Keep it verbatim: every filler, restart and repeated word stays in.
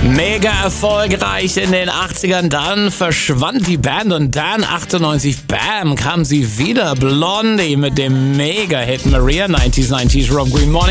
Mega erfolgreich in den achtzigern, dann verschwand die Band und dann achtundneunzig, bam, kam sie wieder. Blondie mit dem Mega-Hit Maria, neunziger neunzig Rob Green Morning.